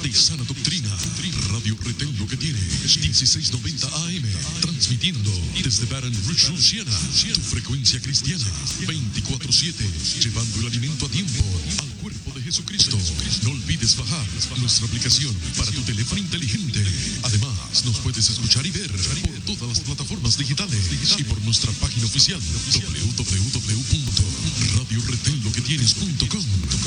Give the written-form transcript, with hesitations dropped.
de sana doctrina. Radio Retén lo que tiene es 1690 AM, transmitiendo desde Baton Rouge, Louisiana, tu frecuencia cristiana, 24/7, llevando el alimento a tiempo al cuerpo de Jesucristo. No olvides bajar nuestra aplicación para tu teléfono inteligente. Además, nos puedes escuchar y ver por todas las plataformas digitales y por nuestra página oficial www.radioretenloquetienes.com.